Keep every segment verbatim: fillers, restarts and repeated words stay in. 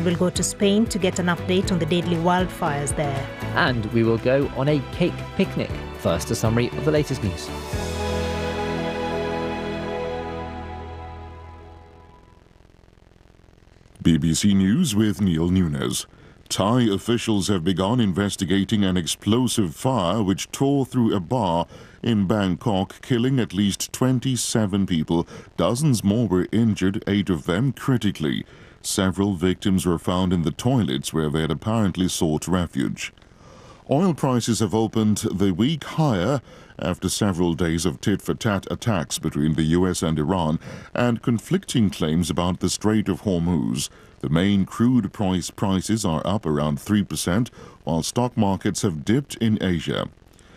we'll go to Spain to get an update on the deadly wildfires there. And we will go on a cake picnic. First, a summary of the latest news. B B C News with Neil Nunes. Thai officials have begun investigating an explosive fire which tore through a bar in Bangkok, killing at least twenty-seven people. Dozens more were injured, eight of them critically. Several victims were found in the toilets where they had apparently sought refuge. Oil prices have opened the week higher after several days of tit-for-tat attacks between the U S and Iran and conflicting claims about the Strait of Hormuz. The main crude price prices are up around three percent, while stock markets have dipped in Asia.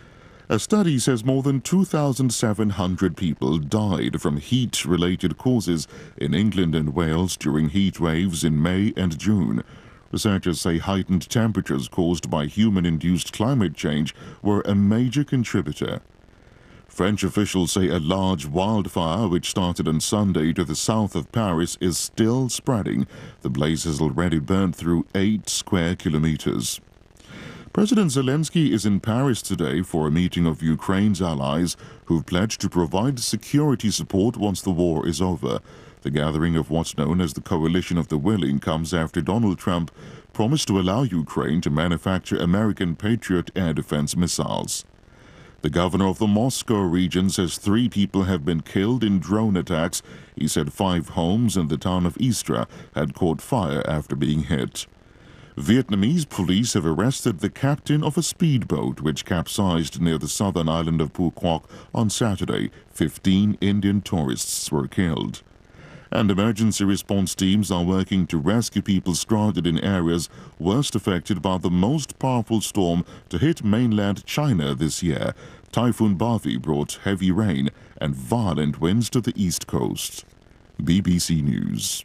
A study says more than two thousand seven hundred people died from heat-related causes in England and Wales during heat waves in May and June. Researchers say heightened temperatures caused by human-induced climate change were a major contributor. French officials say a large wildfire which started on Sunday to the south of Paris is still spreading. The blaze has already burned through eight square kilometers. President Zelensky is in Paris today for a meeting of Ukraine's allies who've pledged to provide security support once the war is over. The gathering of what's known as the Coalition of the Willing comes after Donald Trump promised to allow Ukraine to manufacture American Patriot air defense missiles. The governor of the Moscow region says three people have been killed in drone attacks. He said five homes in the town of Istra had caught fire after being hit. Vietnamese police have arrested the captain of a speedboat which capsized near the southern island of Phu Quoc on Saturday. Fifteen Indian tourists were killed. And emergency response teams are working to rescue people stranded in areas worst affected by the most powerful storm to hit mainland China this year. Typhoon Bavi brought heavy rain and violent winds to the east coast. B B C News.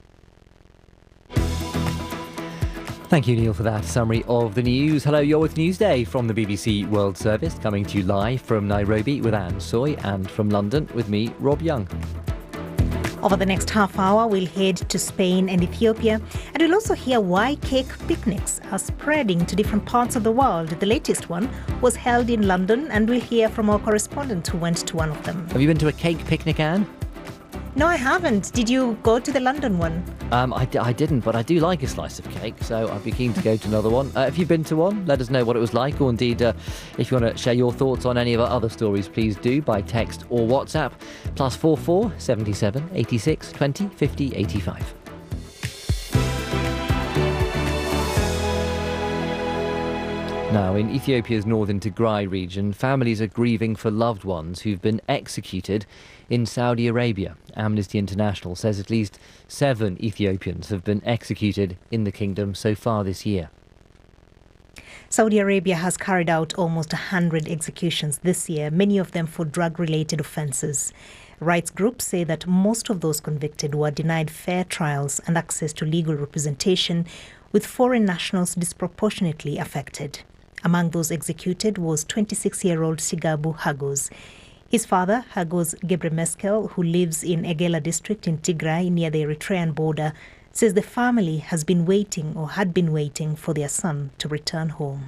Thank you, Neil, for that summary of the news. Hello, you're with Newsday from the B B C World Service, coming to you live from Nairobi with Anne Soy and from London with me, Rob Young. Over the next half hour, we'll head to Spain and Ethiopia, and we'll also hear why cake picnics are spreading to different parts of the world. The latest one was held in London, and we'll hear from our correspondent who went to one of them. Have you been to a cake picnic, Anne? No, I haven't. Did you go to the London one? Um, I, d- I didn't, but I do like a slice of cake, so I'd be keen to go to another one. Uh, have you been to one? Let us know what it was like, or indeed, uh, if you want to share your thoughts on any of our other stories, please do by text or WhatsApp. Plus four four seventy seven eighty six twenty fifty eighty five. Now, in Ethiopia's northern Tigray region, families are grieving for loved ones who've been executed in Saudi Arabia. Amnesty International says at least seven Ethiopians have been executed in the kingdom so far this year. Saudi Arabia has carried out almost one hundred executions this year, many of them for drug-related offences. Rights groups say that most of those convicted were denied fair trials and access to legal representation, with foreign nationals disproportionately affected. Among those executed was twenty-six-year-old Sigabu Hagos. His father, Hagos Gebremeskel, who lives in Egela district in Tigray near the Eritrean border, says the family has been waiting or had been waiting for their son to return home.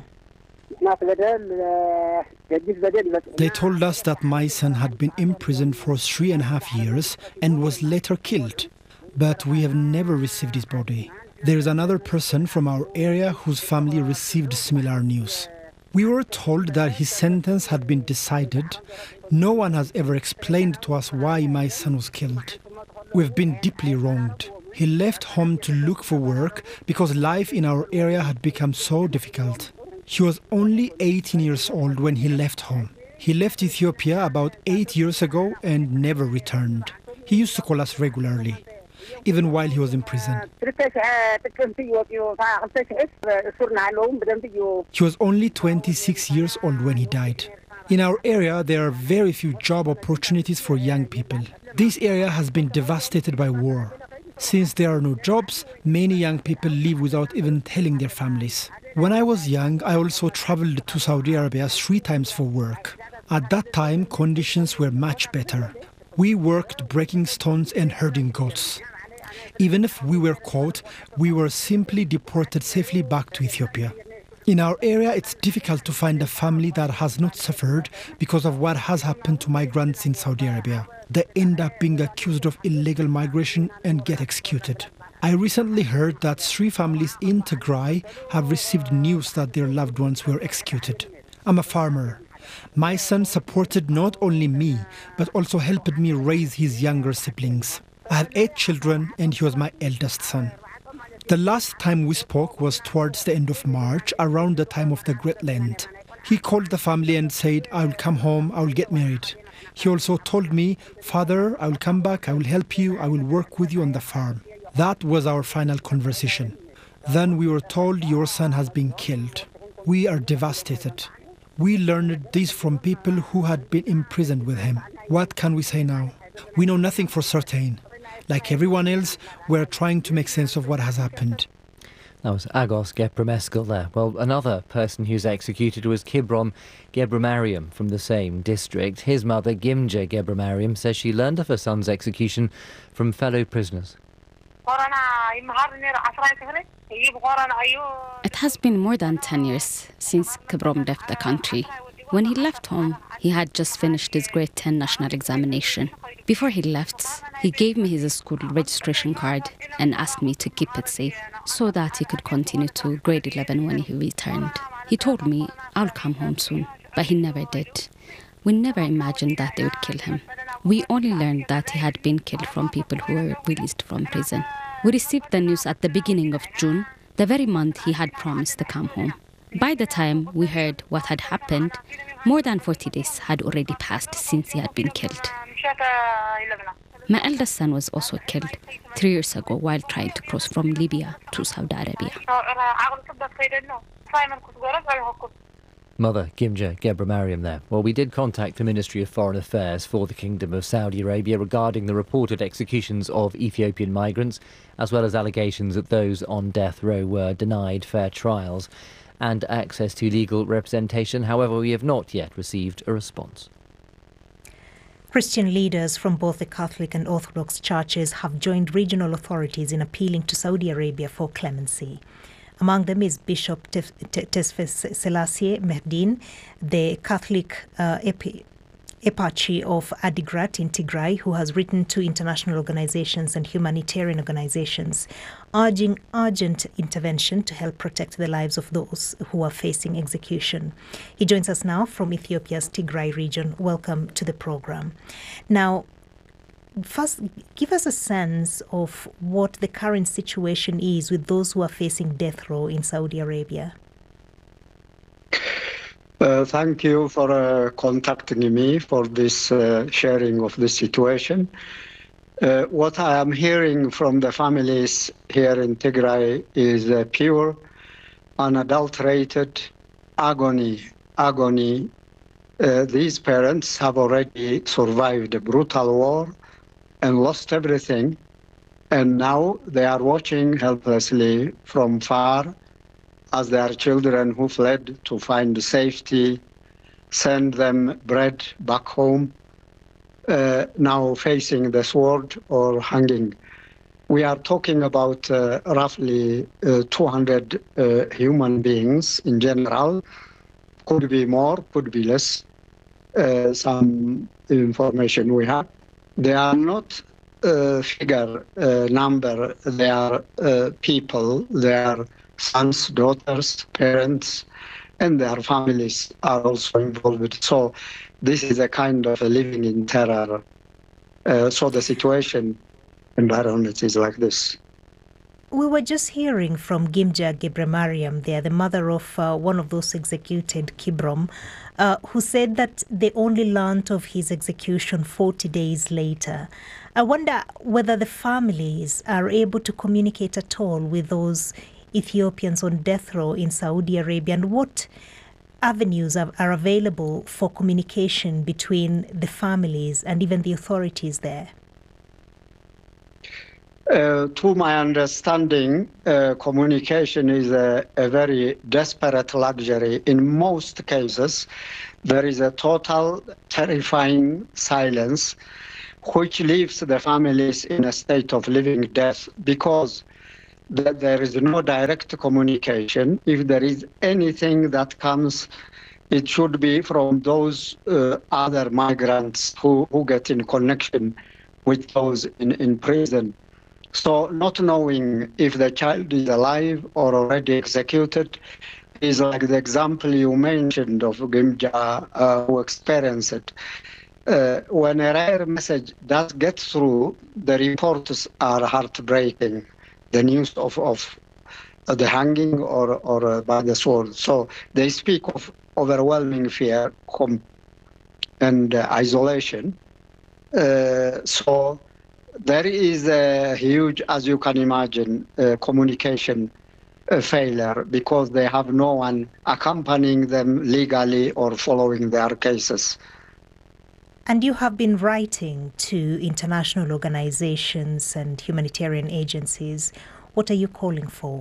They told us that my son had been imprisoned for three and a half years and was later killed, but we have never received his body. There is another person from our area whose family received similar news. We were told that his sentence had been decided. No one has ever explained to us why my son was killed. We've been deeply wronged. He left home to look for work because life in our area had become so difficult. He was only eighteen years old when he left home. He left Ethiopia about eight years ago and never returned. He used to call us regularly, even while he was in prison. He was only twenty-six years old when he died. In our area, there are very few job opportunities for young people. This area has been devastated by war. Since there are no jobs, many young people live without even telling their families. When I was young, I also traveled to Saudi Arabia three times for work. At that time, conditions were much better. We worked breaking stones and herding goats. Even if we were caught, we were simply deported safely back to Ethiopia. In our area, it's difficult to find a family that has not suffered because of what has happened to migrants in Saudi Arabia. They end up being accused of illegal migration and get executed. I recently heard that three families in Tigray have received news that their loved ones were executed. I'm a farmer. My son supported not only me, but also helped me raise his younger siblings. I have eight children and he was my eldest son. The last time we spoke was towards the end of March, around the time of the Great Lent. He called the family and said, I will come home, I will get married. He also told me, Father, I will come back, I will help you, I will work with you on the farm. That was our final conversation. Then we were told your son has been killed. We are devastated. We learned this from people who had been imprisoned with him. What can we say now? We know nothing for certain. Like everyone else, we're trying to make sense of what has happened. That was Agos Gebremeskel there. Well, another person who's executed was Kibrom Gebramariam from the same district. His mother, Gimja Gebramariam, says she learned of her son's execution from fellow prisoners. It has been more than ten years since Kibrom left the country. When he left home, he had just finished his grade ten national examination. Before he left, he gave me his school registration card and asked me to keep it safe so that he could continue to grade eleven when he returned. He told me, I'll come home soon, but he never did. We never imagined that they would kill him. We only learned that he had been killed from people who were released from prison. We received the news at the beginning of June, the very month he had promised to come home. By the time we heard what had happened, more than forty days had already passed since he had been killed. My eldest son was also killed three years ago while trying to cross from Libya to Saudi Arabia. Mother Gimja Gebramariam there. Well, we did contact the Ministry of Foreign Affairs for the Kingdom of Saudi Arabia regarding the reported executions of Ethiopian migrants, as well as allegations that those on death row were denied fair trials and access to legal representation. However, we have not yet received a response. Christian leaders from both the Catholic and Orthodox churches have joined regional authorities in appealing to Saudi Arabia for clemency. Among them is Bishop Tesfes Selassie Mehrdin, the Catholic uh, epi Eparchy of Adigrat in Tigray, who has written to international organizations and humanitarian organizations, urging urgent intervention to help protect the lives of those who are facing execution. He joins us now from Ethiopia's Tigray region. Welcome to the program. Now, first, give us a sense of what the current situation is with those who are facing death row in Saudi Arabia. Uh, thank you for uh, contacting me for this uh, sharing of this situation. Uh, what I am hearing from the families here in Tigray is uh, pure, unadulterated agony. Agony. Uh, these parents have already survived a brutal war and lost everything, and now they are watching helplessly from far as their children who fled to find safety, send them bread back home, uh, now facing the sword or hanging. We are talking about uh, roughly uh, two hundred uh, human beings in general. Could be more, could be less. Uh, some information we have. They are not uh, figure uh, number, they are uh, people, they are sons, daughters, parents, and their families are also involved. So this is a kind of a living in terror. Uh, so the situation environment is like this. We were just hearing from Gimja Gebramariam there, the mother of uh, one of those executed, Kibrom, uh, who said that they only learned of his execution forty days later. I wonder whether the families are able to communicate at all with those Ethiopians on death row in Saudi Arabia, and what avenues are, are available for communication between the families and even the authorities there. Uh, to my understanding, uh, communication is a, a very desperate luxury. In most cases, there is a total terrifying silence which leaves the families in a state of living death because th- there is no direct communication. If there is anything that comes, it should be from those uh, other migrants who, who get in connection with those in, in prison. So not knowing if the child is alive or already executed is like the example you mentioned of Gimja, uh, who experienced it. Uh, when a rare message does get through, the reports are heartbreaking. The news of, of the hanging or, or uh, by the sword. So they speak of overwhelming fear com- and uh, isolation. Uh, so there is a huge, as you can imagine, uh, communication uh, failure because they have no one accompanying them legally or following their cases. And you have been writing to international organizations and humanitarian agencies. What are you calling for?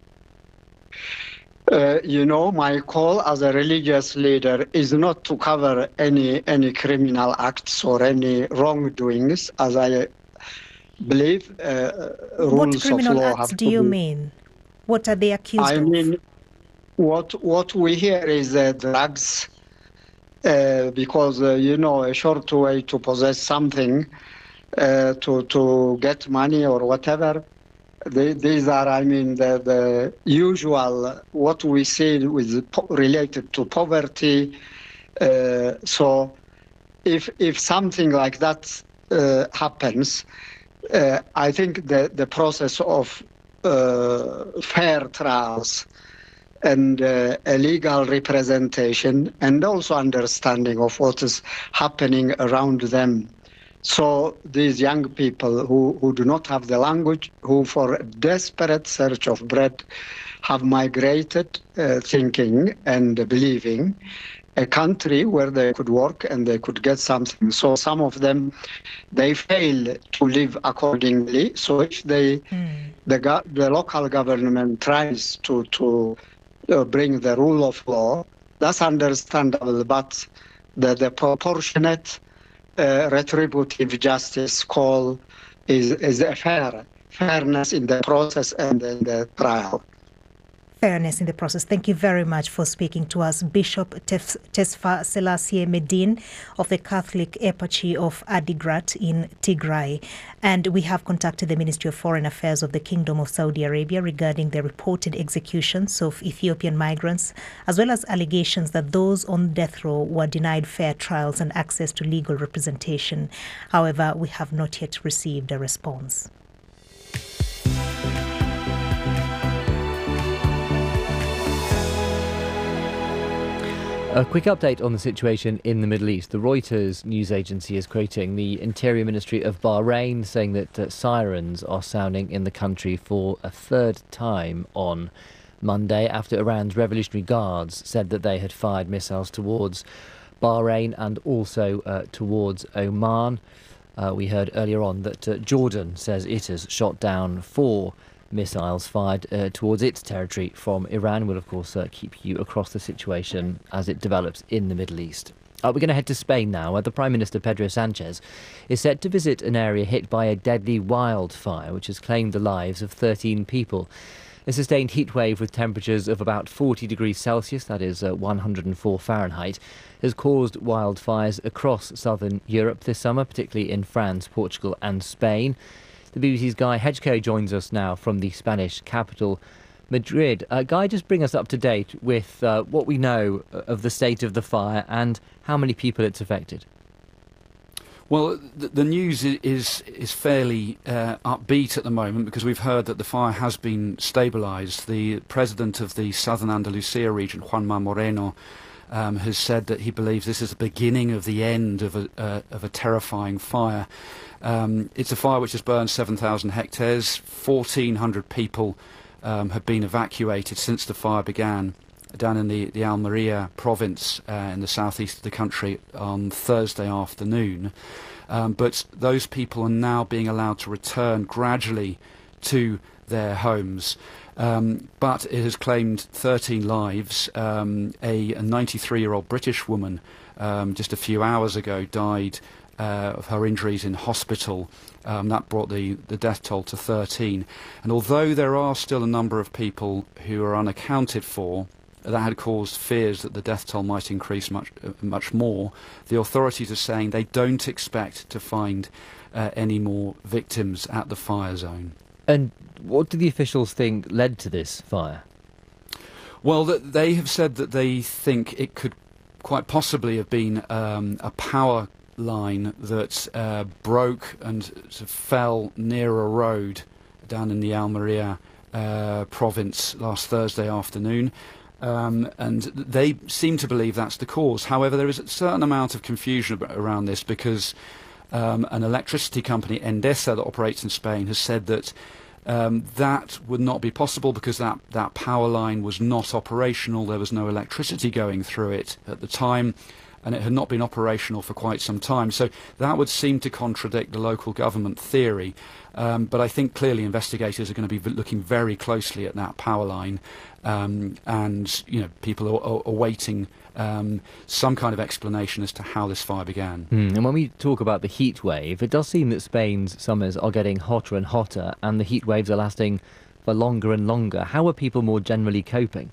Uh, you know, my call as a religious leader is not to cover any any criminal acts or any wrongdoings, as I believe uh, rules What criminal of law acts have do to you be. mean? What are they accused I of? mean, what what we hear is uh, drugs, uh, because uh, you know a short way to possess something, uh, to to get money or whatever. They, these are, I mean, the, the usual, what we see with po- related to poverty. Uh, so if if something like that uh, happens, uh, I think the, the process of uh, fair trials and uh, a legal representation and also understanding of what is happening around them. So these young people who, who do not have the language, who for a desperate search of bread have migrated uh, thinking and believing a country where they could work and they could get something. So some of them, they fail to live accordingly. So if they, mm. the, go- the local government tries to, to uh, bring the rule of law, that's understandable, but the, the proportionate Uh, retributive justice call is, is a fair, fairness in the process and in the trial. Fairness in the process. Thank you very much for speaking to us. Bishop Tef- Tesfa Selassie Medin of the Catholic Eparchy of Adigrat in Tigray. And we have contacted the Ministry of Foreign Affairs of the Kingdom of Saudi Arabia regarding the reported executions of Ethiopian migrants, as well as allegations that those on death row were denied fair trials and access to legal representation. However, we have not yet received a response. A quick update on the situation in the Middle East. The Reuters news agency is quoting the Interior Ministry of Bahrain saying that uh, sirens are sounding in the country for a third time on Monday after Iran's Revolutionary Guards said that they had fired missiles towards Bahrain and also uh, towards Oman. Uh, we heard earlier on that uh, Jordan says it has shot down four missiles fired uh, towards its territory from Iran. We'll, of course, uh, keep you across the situation as it develops in the Middle East. Uh, we're going to head to Spain now, where the Prime Minister Pedro Sanchez is set to visit an area hit by a deadly wildfire, which has claimed the lives of thirteen people. A sustained heat wave with temperatures of about forty degrees Celsius, that is uh, one hundred four Fahrenheit, has caused wildfires across southern Europe this summer, particularly in France, Portugal and Spain. The B B C's Guy Hedgecoe joins us now from the Spanish capital, Madrid. Uh, Guy, just bring us up to date with uh, what we know of the state of the fire and how many people it's affected. Well, the, the news is is fairly uh, upbeat at the moment because we've heard that the fire has been stabilised. The president of the southern Andalusia region, Juanma Moreno, um, has said that he believes this is the beginning of the end of a, uh, of a terrifying fire. Um, it's a fire which has burned seven thousand hectares. fourteen hundred people um, have been evacuated since the fire began down in the, the Almeria province uh, in the southeast of the country on Thursday afternoon. Um, but those people are now being allowed to return gradually to their homes. Um, but it has claimed thirteen lives. Um, a ninety-three-year-old British woman um, just a few hours ago died uh, of her injuries in hospital. Um, that brought the, the death toll to thirteen. And although there are still a number of people who are unaccounted for, that had caused fears that the death toll might increase much, uh, much more, the authorities are saying they don't expect to find uh, any more victims at the fire zone. And what do the officials think led to this fire? Well, th- they have said that they think it could quite possibly have been um, a power line that uh, broke and sort of fell near a road down in the Almería uh, province last Thursday afternoon. Um, and they seem to believe that's the cause. However, there is a certain amount of confusion around this because um, an electricity company, Endesa, that operates in Spain, has said that um, that would not be possible because that, that power line was not operational. There was no electricity going through it at the time, and it had not been operational for quite some time. So that would seem to contradict the local government theory. Um, but I think clearly investigators are going to be looking very closely at that power line, um, and you know people are, are awaiting um, some kind of explanation as to how this fire began. Mm. And when we talk about the heat wave, it does seem that Spain's summers are getting hotter and hotter, and the heat waves are lasting for longer and longer. How are people more generally coping?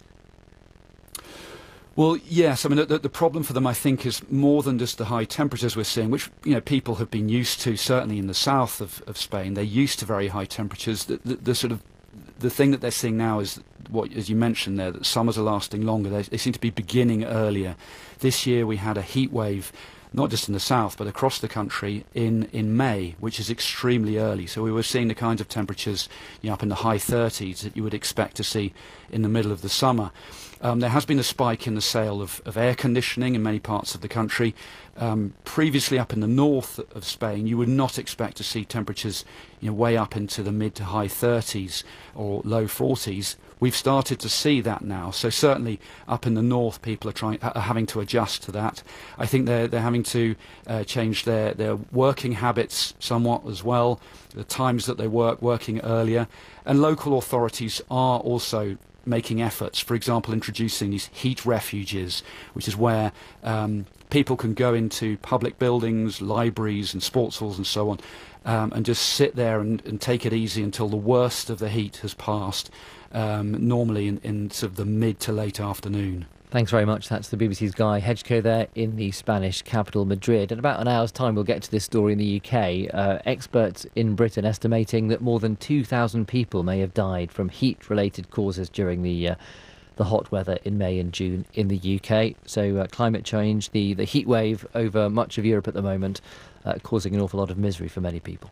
Well, yes. I mean, the, the problem for them, I think, is more than just the high temperatures we're seeing, which you know people have been used to. Certainly in the south of, of Spain, they're used to very high temperatures. The, the, the sort of the thing that they're seeing now is what, as you mentioned there, that summers are lasting longer. They, they seem to be beginning earlier. This year we had a heat wave, not just in the south, but across the country in, in May, which is extremely early. So we were seeing the kinds of temperatures you know, up in the high thirties that you would expect to see in the middle of the summer. Um, there has been a spike in the sale of, of air conditioning in many parts of the country. Um, previously up in the north of Spain, you would not expect to see temperatures you know, way up into the mid to high thirties or low forties. We've started to see that now. So certainly up in the north, people are trying, are having to adjust to that. I think they're, they're having to uh, change their, their working habits somewhat as well, the times that they work, working earlier. And local authorities are also making efforts, for example, introducing these heat refuges, which is where um, people can go into public buildings, libraries and sports halls and so on, um, and just sit there and, and take it easy until the worst of the heat has passed, um, normally in, in sort of the mid to late afternoon. Thanks very much. That's the B B C's Guy Hedgecoe there in the Spanish capital, Madrid. In about an hour's time, we'll get to this story in the U K. Uh, experts in Britain estimating that more than two thousand people may have died from heat-related causes during the uh, the hot weather in May and June in the U K. So uh, climate change, the, the heat wave over much of Europe at the moment, uh, causing an awful lot of misery for many people.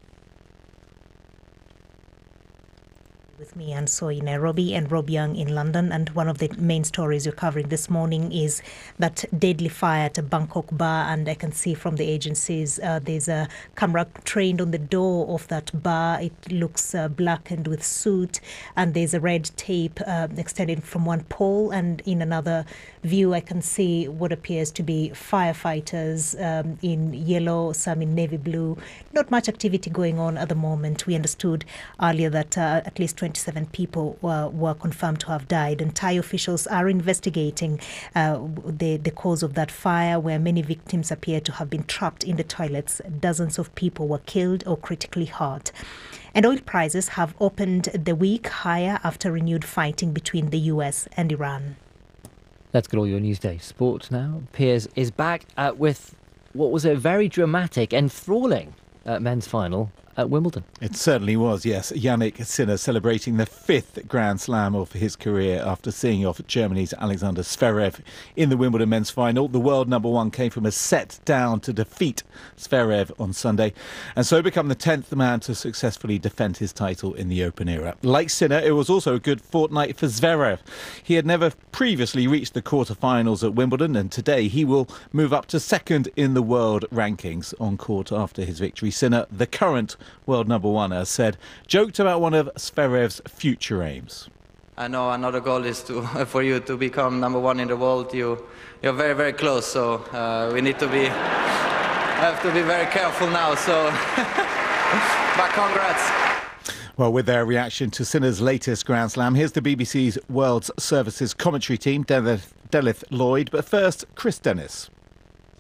With me, Anne Soy in Nairobi and Rob Young in London. And one of the main stories you're covering this morning is that deadly fire at a Bangkok bar. And I can see from the agencies uh, there's a camera trained on the door of that bar. It looks uh, blackened with soot, and there's a red tape uh, extended from one pole. And in another view, I can see what appears to be firefighters um, in yellow, some in navy blue. Not much activity going on at the moment. We understood earlier that uh, at least twenty-seven people were, were confirmed to have died, and Thai officials are investigating uh, the, the cause of that fire, where many victims appear to have been trapped in the toilets. Dozens of people were killed or critically hurt. And oil prices have opened the week higher after renewed fighting between the U S and Iran. Let's get all your Newsday sport now. Piers is back uh, with what was a very dramatic, enthralling uh, men's final at Wimbledon. It certainly was, yes. Jannik Sinner celebrating the fifth Grand Slam of his career after seeing off Germany's Alexander Zverev in the Wimbledon men's final. The world number one came from a set down to defeat Zverev on Sunday, and so become the tenth man to successfully defend his title in the Open era. Like Sinner, it was also a good fortnight for Zverev. He had never previously reached the quarterfinals at Wimbledon, and today he will move up to second in the world rankings on court after his victory. Sinner, the current world number one, has said, joked about one of Zverev's future aims. I know another goal is to for you to become number one in the world. You you're very very close, so uh, we need to be have to be very careful now. So, but congrats. Well, with their reaction to Sinner's latest Grand Slam, here's the B B C's World Services commentary team, Delith, Delith Lloyd. But first, Chris Dennis.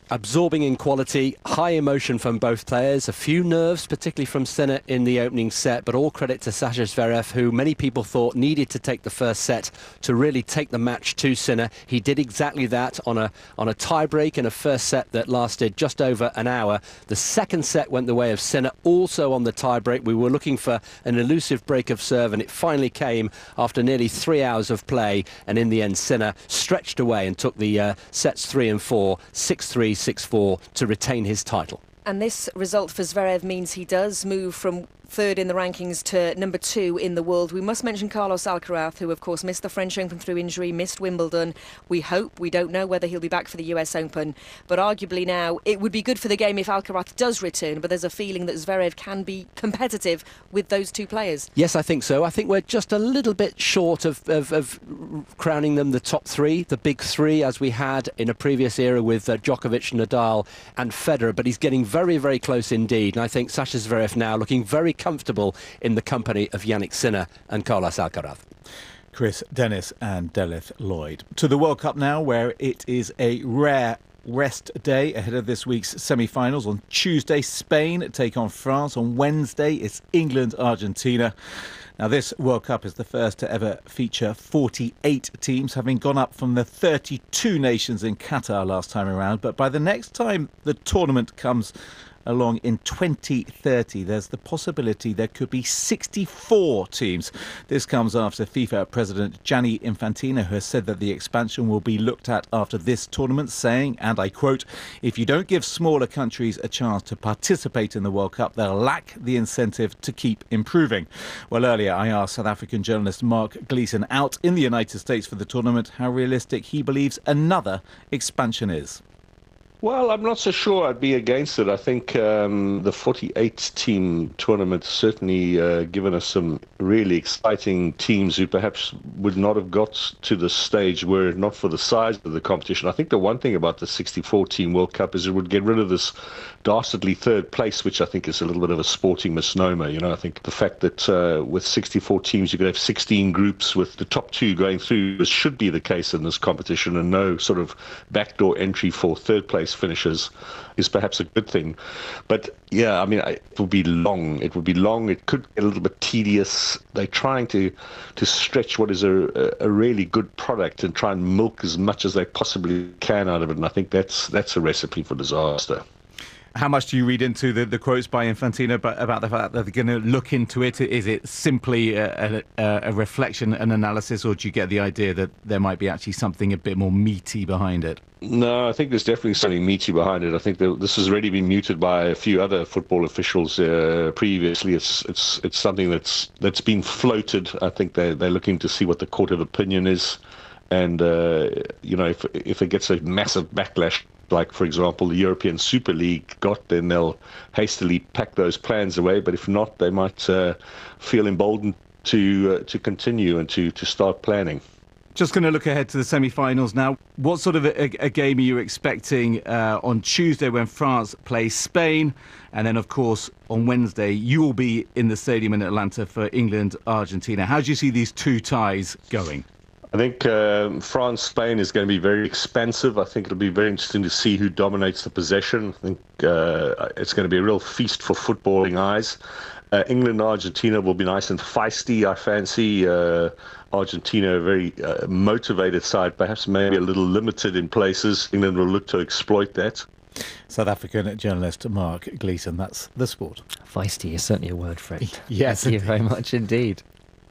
absorbing in quality, high emotion from both players, a few nerves, particularly from Sinner in the opening set, but all credit to Sasha Zverev, who many people thought needed to take the first set to really take the match to Sinner. He did exactly that on a on a tie-break in a first set that lasted just over an hour. The second set went the way of Sinner, also on the tie-break. We were looking for an elusive break of serve, and it finally came after nearly three hours of play, and in the end Sinner stretched away and took the uh, sets three and four, six three, six four, to retain his title. And this result for Zverev means he does move from third in the rankings to number two in the world. We must mention Carlos Alcaraz, who of course missed the French Open through injury, missed Wimbledon. We hope, we don't know whether he'll be back for the U S Open, but arguably now it would be good for the game if Alcaraz does return, but there's a feeling that Zverev can be competitive with those two players. Yes, I think so. I think we're just a little bit short of, of, of crowning them the top three, the big three, as we had in a previous era with uh, Djokovic, Nadal and Federer, but he's getting very, very close indeed. And I think Sasha Zverev now looking very comfortable in the company of Yannick Sinner and Carlos Alcaraz. Chris Dennis and Delith Lloyd. To the World Cup now, where it is a rare rest day ahead of this week's semi-finals. On Tuesday, Spain take on France. On Wednesday, it's England, Argentina. Now, this World Cup is the first to ever feature forty-eight teams, having gone up from the thirty-two nations in Qatar last time around. But by the next time the tournament comes along in twenty thirty, there's the possibility there could be sixty-four teams. This comes after FIFA President Gianni Infantino has said that the expansion will be looked at after this tournament, saying, and I quote, "If you don't give smaller countries a chance to participate in the World Cup, they'll lack the incentive to keep improving." Well, earlier I asked South African journalist Mark Gleeson, out in the United States for the tournament, how realistic he believes another expansion is. Well, I'm not so sure I'd be against it. I think um, the forty-eight team tournament certainly uh, given us some really exciting teams who perhaps would not have got to the stage were it not for the size of the competition. I think the one thing about the sixty-four team World Cup is it would get rid of this dastardly third place, which I think is a little bit of a sporting misnomer. You know, I think the fact that uh, with sixty-four teams you could have sixteen groups with the top two going through should be the case in this competition, and no sort of backdoor entry for third place finishes is perhaps a good thing. But yeah, I mean, it will be long. It will be long. It could get a little bit tedious. They're trying to to stretch what is a, a really good product and try and milk as much as they possibly can out of it. And I think that's that's a recipe for disaster. How much do you read into the, the quotes by Infantino about, about the fact that they're going to look into it? Is it simply a, a, a reflection, an analysis, or do you get the idea that there might be actually something a bit more meaty behind it? No, I think there's definitely something meaty behind it. I think that this has already been muted by a few other football officials uh, previously. It's it's it's something that's that's been floated. I think they're they're looking to see what the court of opinion is, and uh, you know, if if it gets a massive backlash, like, for example, the European Super League got, then they'll hastily pack those plans away. But if not, they might uh, feel emboldened to uh, to continue and to, to start planning. Just going to look ahead to the semi-finals now. What sort of a, a game are you expecting uh, on Tuesday when France plays Spain? And then, of course, on Wednesday, you will be in the stadium in Atlanta for England, Argentina. How do you see these two ties going? I think um, France-Spain is going to be very expansive. I think it'll be very interesting to see who dominates the possession. I think uh, it's going to be a real feast for footballing eyes. Uh, England and Argentina will be nice and feisty, I fancy. Uh, Argentina, a very uh, motivated side, perhaps maybe a little limited in places. England will look to exploit that. South African journalist Mark Gleeson, that's the sport. Feisty is certainly a word for it. Yes, Thank you very much indeed.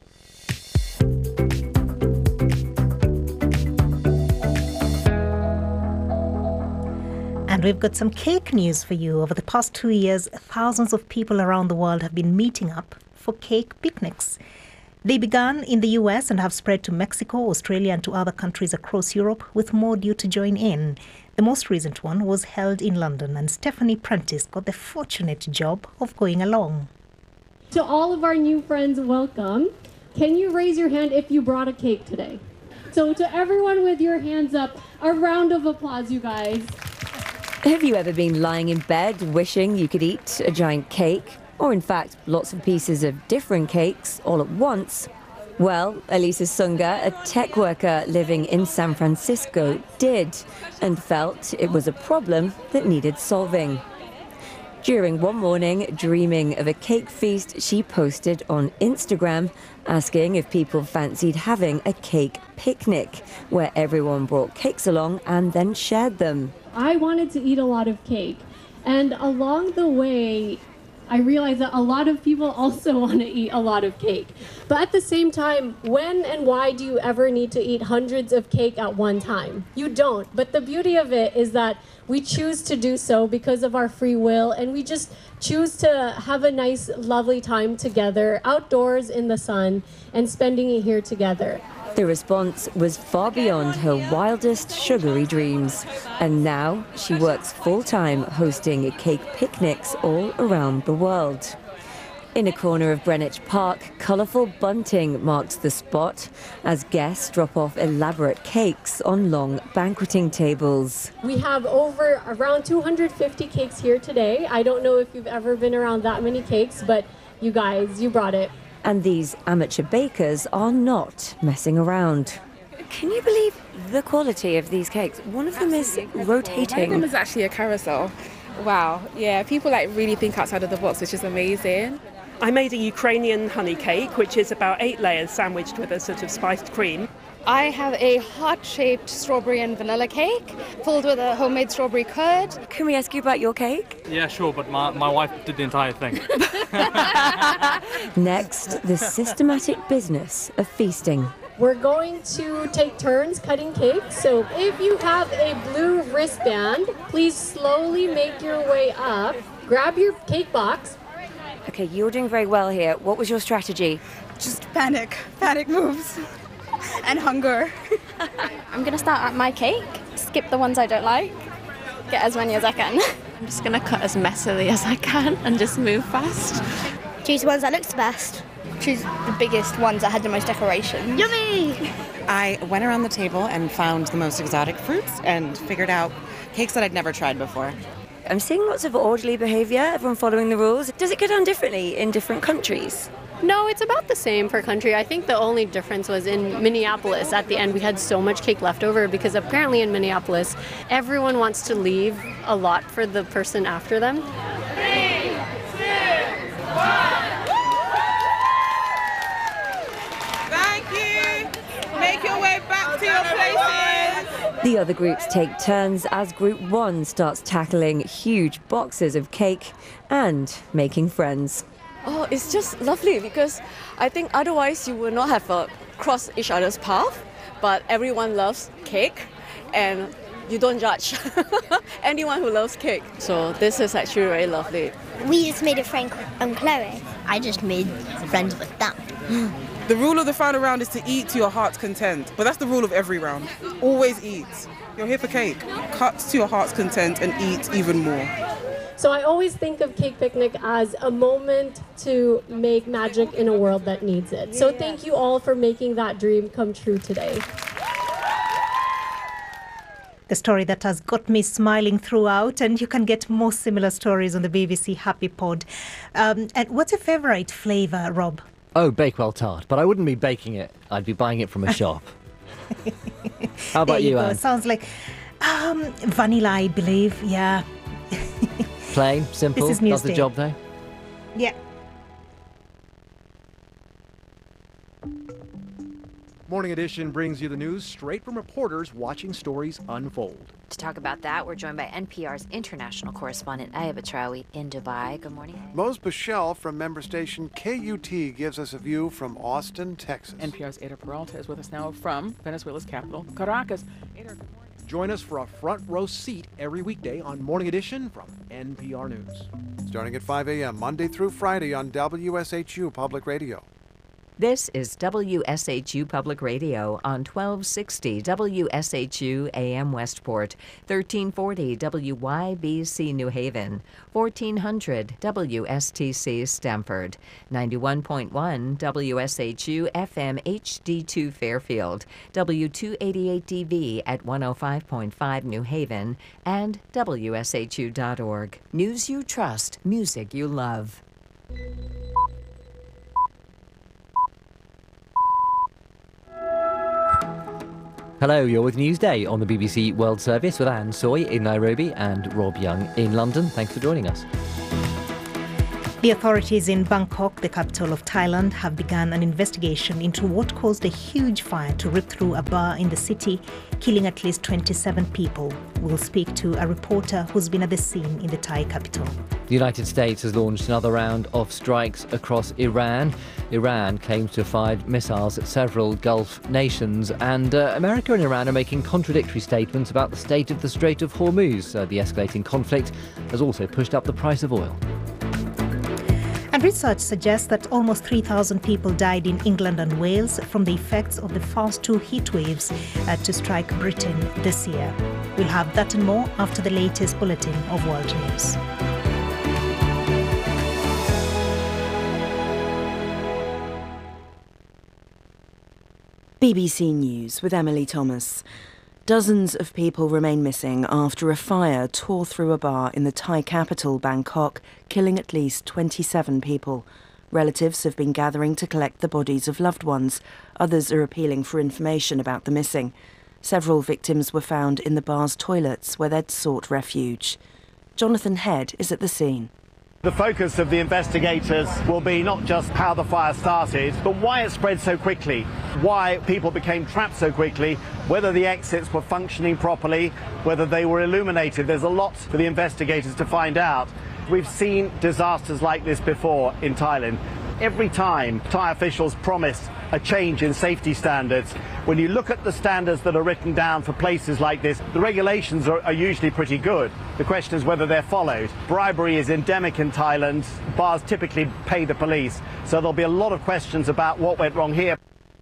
And we've got some cake news for you. Over the past two years, thousands of people around the world have been meeting up for cake picnics. They began in the U S and have spread to Mexico, Australia and to other countries across Europe, with more due to join in. The most recent one was held in London, and Stephanie Prentice got the fortunate job of going along. To all of our new friends, welcome. Can you raise your hand if you brought a cake today? So to everyone with your hands up, a round of applause, you guys. Have you ever been lying in bed wishing you could eat a giant cake? Or in fact, lots of pieces of different cakes all at once? Well, Elisa Sunga, a tech worker living in San Francisco, did, and felt it was a problem that needed solving. During one morning, dreaming of a cake feast, she posted on Instagram, asking if people fancied having a cake picnic, where everyone brought cakes along and then shared them. I wanted to eat a lot of cake, and along the way, I realized that a lot of people also want to eat a lot of cake. But at the same time, when and why do you ever need to eat hundreds of cake at one time? You don't. But the beauty of it is that we choose to do so because of our free will, and we just choose to have a nice, lovely time together, outdoors in the sun, and spending it here together. The response was far beyond her wildest sugary dreams. And now she works full-time hosting cake picnics all around the world. In a corner of Greenwich Park, colourful bunting marks the spot as guests drop off elaborate cakes on long banqueting tables. We have over around two hundred fifty cakes here today. I don't know if you've ever been around that many cakes, but you guys, you brought it. And these amateur bakers are not messing around. Can you believe the quality of these cakes? One of them is rotating. One of them is actually a carousel. Wow, yeah, people like really think outside of the box, which is amazing. I made a Ukrainian honey cake, which is about eight layers sandwiched with a sort of spiced cream. I have a heart-shaped strawberry and vanilla cake filled with a homemade strawberry curd. Can we ask you about your cake? Yeah, sure, but my, my wife did the entire thing. Next, the systematic business of feasting. We're going to take turns cutting cakes. So if you have a blue wristband, please slowly make your way up. Grab your cake box. Okay, you're doing very well here. What was your strategy? Just panic. Panic moves. And hunger. I'm going to start at my cake, skip the ones I don't like, get as many as I can. I'm just going to cut as messily as I can and just move fast. Choose the ones that looks the best. Choose the biggest ones that had the most decoration. Yummy! I went around the table and found the most exotic fruits and figured out cakes that I'd never tried before. I'm seeing lots of orderly behaviour, everyone following the rules. Does it go down differently in different countries? No, it's about the same per country. I think the only difference was in Minneapolis. At the end, we had so much cake left over because apparently in Minneapolis, everyone wants to leave a lot for the person after them. Three, two, one. Thank you. Make your way back to your places. The other groups take turns as Group One starts tackling huge boxes of cake and making friends. Oh, it's just lovely because I think otherwise you will not have uh, crossed each other's path, but everyone loves cake and you don't judge anyone who loves cake. So this is actually very lovely. We just made a friend and Chloe. I just made friends with them. The rule of the final round is to eat to your heart's content, but that's the rule of every round. Always eat. You're here for cake. Cut to your heart's content and eat even more. So I always think of Cake Picnic as a moment to make magic in a world that needs it. So thank you all for making that dream come true today. The story that has got me smiling throughout, and you can get more similar stories on the B B C Happy Pod. Um, and what's your favourite flavour, Rob? Oh, Bakewell tart, but I wouldn't be baking it. I'd be buying it from a shop. How about there you, you, go. Anne? Sounds like um, vanilla, I believe. Yeah. Plain, simple, this is does the job though? Yeah. Morning Edition brings you the news straight from reporters watching stories unfold. To talk about that, we're joined by N P R's international correspondent Ayaba Traoui in Dubai. Good morning. Mose Bichelle from member station K U T gives us a view from Austin, Texas. N P R's Ada Peralta is with us now from Venezuela's capital, Caracas. Ada, good morning. Join us for a front row seat every weekday on Morning Edition from N P R News. Starting at five a.m. Monday through Friday on W S H U Public Radio. This is W S H U Public Radio on twelve sixty W S H U A M Westport, thirteen forty W Y B C New Haven, fourteen hundred W S T C Stamford, ninety-one point one W S H U F M H D two Fairfield, W two eighty-eight D V at one oh five point five New Haven, and W S H U dot org. News you trust, music you love. Hello, you're with Newsday on the B B C World Service with Anne Soy in Nairobi and Rob Young in London. Thanks for joining us. The authorities in Bangkok, the capital of Thailand, have begun an investigation into what caused a huge fire to rip through a bar in the city, killing at least twenty-seven people. We'll speak to a reporter who's been at the scene in the Thai capital. The United States has launched another round of strikes across Iran. Iran claims to have fired missiles at several Gulf nations, and uh, America and Iran are making contradictory statements about the state of the Strait of Hormuz. Uh, the escalating conflict has also pushed up the price of oil. And research suggests that almost three thousand people died in England and Wales from the effects of the first two heat waves uh, to strike Britain this year. We'll have that and more after the latest bulletin of world news. B B C News with Emily Thomas. Dozens of people remain missing after a fire tore through a bar in the Thai capital, Bangkok, killing at least twenty-seven people. Relatives have been gathering to collect the bodies of loved ones. Others are appealing for information about the missing. Several victims were found in the bar's toilets where they'd sought refuge. Jonathan Head is at the scene. The focus of the investigators will be not just how the fire started, but why it spread so quickly, why people became trapped so quickly, whether the exits were functioning properly, whether they were illuminated. There's a lot for the investigators to find out. We've seen disasters like this before in Thailand. Every time Thai officials promise a change in safety standards, when you look at the standards that are written down for places like this, the regulations are, are usually pretty good. The question is whether they're followed. Bribery is endemic in Thailand. Bars typically pay the police, so there'll be a lot of questions about what went wrong here.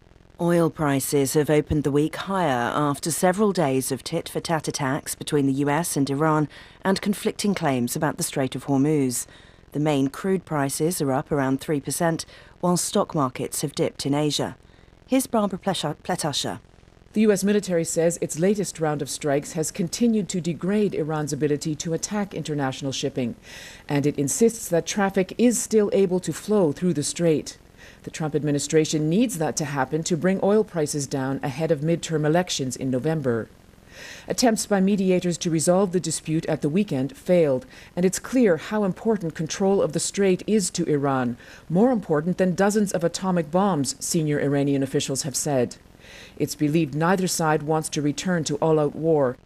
Oil prices have opened the week higher after several days of tit-for-tat attacks between the U S and Iran and conflicting claims about the Strait of Hormuz. The main crude prices are up around three percent, while stock markets have dipped in Asia. Here's Barbara Pletasher. The U S military says its latest round of strikes has continued to degrade Iran's ability to attack international shipping, and it insists that traffic is still able to flow through the strait. The Trump administration needs that to happen to bring oil prices down ahead of midterm elections in November. Attempts by mediators to resolve the dispute at the weekend failed, and it's clear how important control of the strait is to Iran, more important than dozens of atomic bombs, senior Iranian officials have said. It's believed neither side wants to return to all-out war.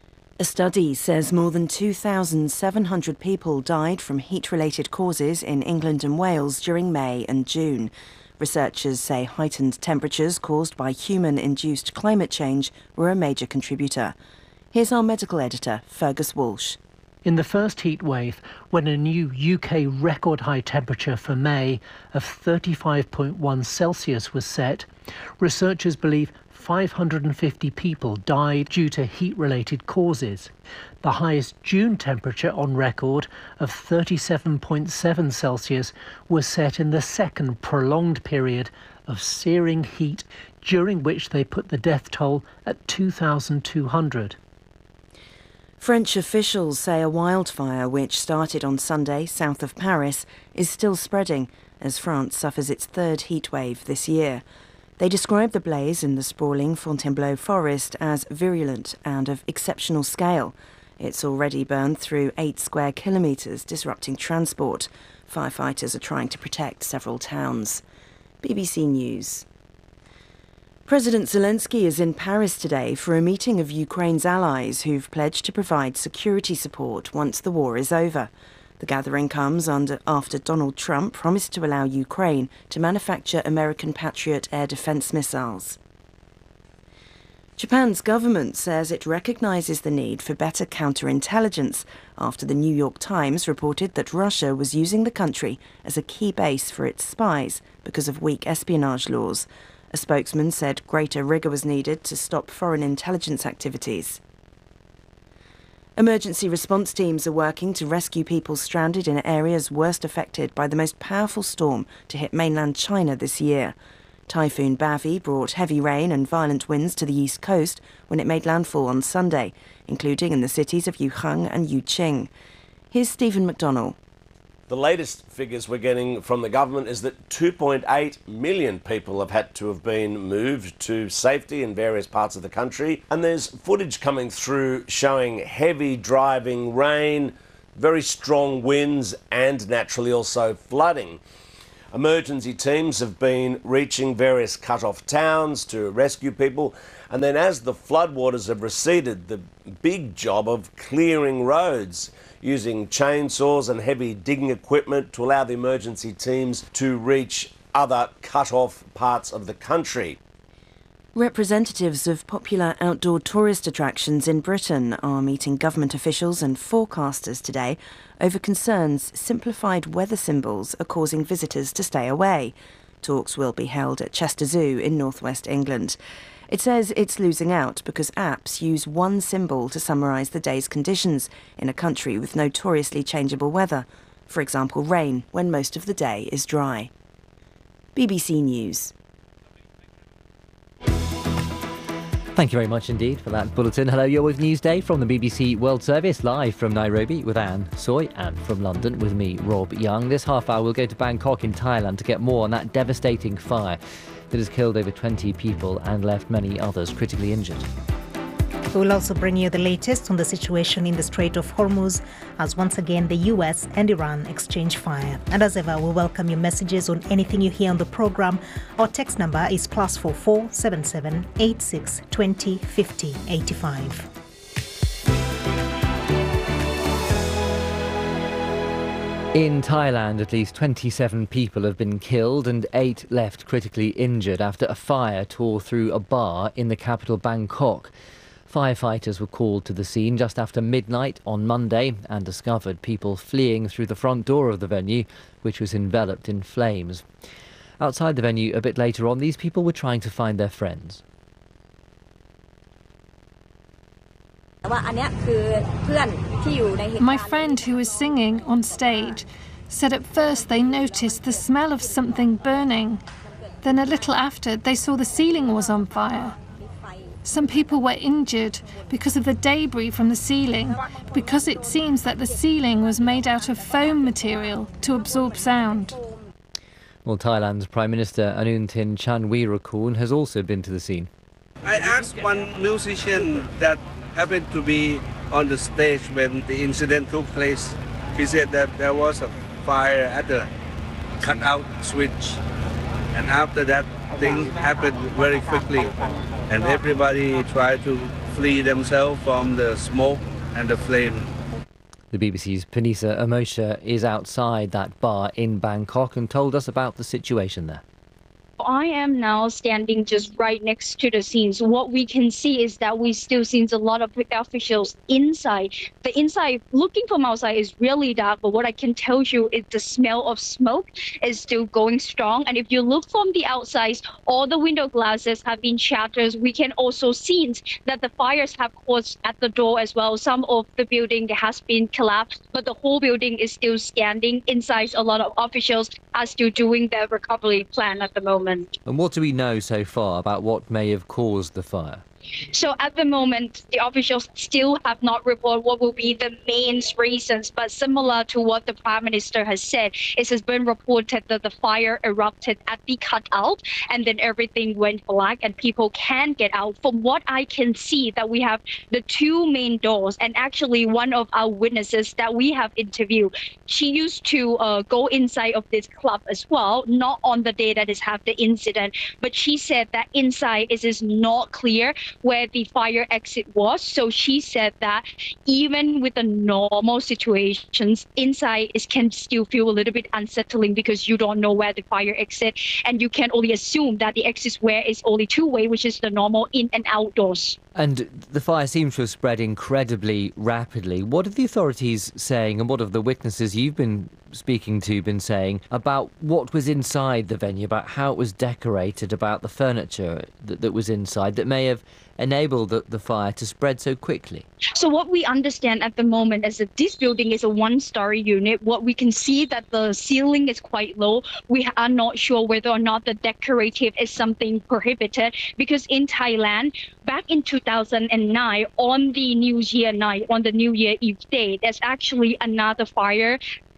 A study says more than two thousand seven hundred people died from heat-related causes in England and Wales during May and June. Researchers say heightened temperatures caused by human-induced climate change were a major contributor. Here's our medical editor, Fergus Walsh. In the first heat wave, when a new U K record high temperature for May of thirty-five point one Celsius was set, researchers believe five hundred fifty people died due to heat-related causes. The highest June temperature on record of thirty-seven point seven Celsius was set in the second prolonged period of searing heat, during which they put the death toll at two thousand two hundred. French officials say a wildfire which started on Sunday south of Paris is still spreading as France suffers its third heatwave this year. They describe the blaze in the sprawling Fontainebleau forest as virulent and of exceptional scale. It's already burned through eight square kilometres, disrupting transport. Firefighters are trying to protect several towns. B B C News. President Zelensky is in Paris today for a meeting of Ukraine's allies who've pledged to provide security support once the war is over. The gathering comes under, after Donald Trump promised to allow Ukraine to manufacture American Patriot air defense missiles. Japan's government says it recognizes the need for better counterintelligence after the New York Times reported that Russia was using the country as a key base for its spies because of weak espionage laws. A spokesman said greater rigour was needed to stop foreign intelligence activities. Emergency response teams are working to rescue people stranded in areas worst affected by the most powerful storm to hit mainland China this year. Typhoon Bavi brought heavy rain and violent winds to the east coast when it made landfall on Sunday, including in the cities of Yuhang and Yuqing. Here's Stephen McDonnell. The latest figures we're getting from the government is that two point eight million people have had to have been moved to safety in various parts of the country. And there's footage coming through showing heavy driving, rain, very strong winds, and naturally also flooding. Emergency teams have been reaching various cut-off towns to rescue people. And then as the floodwaters have receded, the big job of clearing roads, using chainsaws and heavy digging equipment to allow the emergency teams to reach other cut-off parts of the country. Representatives of popular outdoor tourist attractions in Britain are meeting government officials and forecasters today over concerns simplified weather symbols are causing visitors to stay away. Talks will be held at Chester Zoo in northwest England. It says it's losing out because apps use one symbol to summarise the day's conditions in a country with notoriously changeable weather. For example, rain when most of the day is dry. B B C News. Thank you very much indeed for that bulletin. Hello, you're with Newsday from the B B C World Service, live from Nairobi with Anne Soy, and from London with me, Rob Young. This half hour we'll go to Bangkok in Thailand to get more on that devastating fire that has killed over twenty people and left many others critically injured. We'll also bring you the latest on the situation in the Strait of Hormuz as once again the U S and Iran exchange fire. And as ever, we welcome your messages on anything you hear on the programme. Our text number is plus four four seven seven eight six twenty fifty eighty-five. In Thailand, at least twenty-seven people have been killed and eight left critically injured after a fire tore through a bar in the capital Bangkok. Firefighters were called to the scene just after midnight on Monday and discovered people fleeing through the front door of the venue, which was enveloped in flames. Outside the venue a bit later on, these people were trying to find their friends. My friend who was singing on stage said at first they noticed the smell of something burning. Then a little after, they saw the ceiling was on fire. Some people were injured because of the debris from the ceiling, because it seems that the ceiling was made out of foam material to absorb sound. Well, Thailand's Prime Minister Anutin Chanvirakul has also been to the scene. I asked one musician that happened to be on the stage when the incident took place. He said that there was a fire at the cutout switch, and after that thing happened very quickly, and everybody tried to flee themselves from the smoke and the flame. The B B C's Panisa Amosha is outside that bar in Bangkok and told us about the situation there. I am now standing just right next to the scenes. What we can see is that we still see a lot of officials inside. The inside, looking from outside, is really dark, but what I can tell you is the smell of smoke is still going strong. And if you look from the outside, all the window glasses have been shattered. We can also see that the fires have caused at the door as well. Some of the building has been collapsed, but the whole building is still standing. Inside, a lot of officials are still doing their recovery plan at the moment. And what do we know so far about what may have caused the fire? So at the moment, the officials still have not reported what will be the main reasons, but similar to what the Prime Minister has said, it has been reported that the fire erupted at the cutout and then everything went black and people can't get out. From what I can see, that we have the two main doors, and actually one of our witnesses that we have interviewed, she used to uh, go inside of this club as well, not on the day that is have the incident, but she said that inside it is not clear where the fire exit was. So she said that even with the normal situations, inside it can still feel a little bit unsettling because you don't know where the fire exit, and you can only assume that the exit where is only two-way, which is the normal in and outdoors. And the fire seems to have spread incredibly rapidly. What are the authorities saying, and what have the witnesses you've been speaking to been saying about what was inside the venue, about how it was decorated, about the furniture that, that was inside that may have enabled the, the fire to spread so quickly? So what we understand at the moment is that this building is a one-story unit. What we can see that the ceiling is quite low. We are not sure whether or not the decorative is something prohibited, because in Thailand, back in two thousand nine, on the New Year night, on the New Year Eve day, there's actually another fire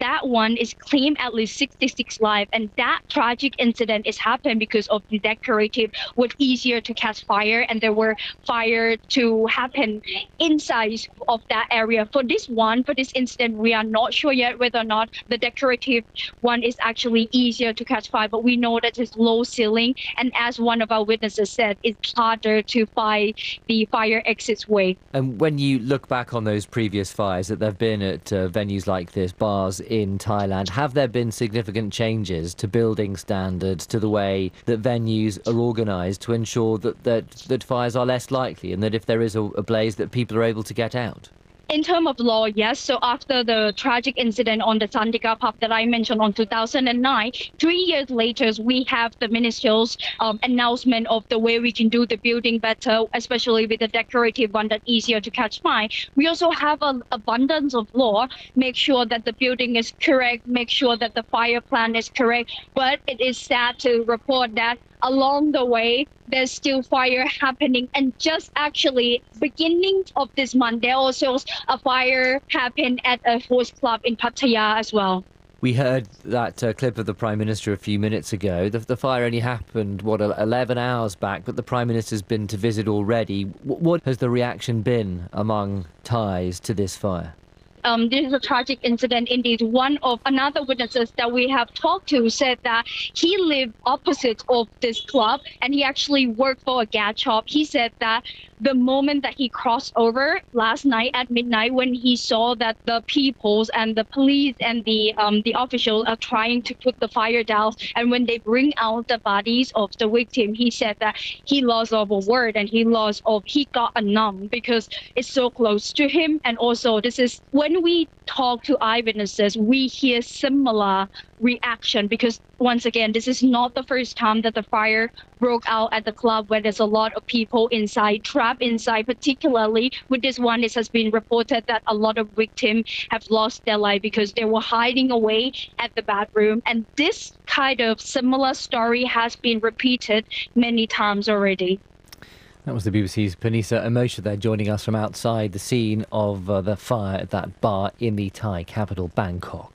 that one is claimed at least sixty-six lives, and that tragic incident is happened because of the decorative was easier to catch fire, and there were fire to happen inside of that area. For this one, for this incident, we are not sure yet whether or not the decorative one is actually easier to catch fire, but we know that it's low ceiling, and as one of our witnesses said, it's harder to find the fire exit way. And when you look back on those previous fires that there have been at uh, venues like this, bars in Thailand, have there been significant changes to building standards, to the way that venues are organised to ensure that, that, that fires are less likely, and that if there is a, a blaze that people are able to get out? In terms of law, yes. So after the tragic incident on the Sandika pub that I mentioned on two thousand nine, three years later, we have the ministerial's um, announcement of the way we can do the building better, especially with the decorative one that's easier to catch fire. We also have an abundance of law, make sure that the building is correct, make sure that the fire plan is correct. But it is sad to report that along the way, there's still fire happening. And just actually beginning of this month, there also a fire happened at a host club in Pattaya as well. We heard that uh, clip of the Prime Minister a few minutes ago. The, the fire only happened, what, eleven hours back, but the Prime Minister's been to visit already. What, what has the reaction been among Thais to this fire? Um, this is a tragic incident indeed. One of another witnesses that we have talked to said that he lived opposite of this club and he actually worked for a gas shop. He said that the moment that he crossed over last night at midnight, when he saw that the peoples and the police and the um, the officials are trying to put the fire down, and when they bring out the bodies of the victim, he said that he lost all of a word and he lost all, he got a numb because it's so close to him. And also this is when we talk to eyewitnesses, we hear similar reaction, because once again, this is not the first time that the fire broke out at the club where there's a lot of people inside, trapped inside. Particularly with this one, it has been reported that a lot of victims have lost their life because they were hiding away at the bathroom. And this kind of similar story has been repeated many times already. That was the B B C's Panisa Emosha there, joining us from outside the scene of uh, the fire at that bar in the Thai capital, Bangkok.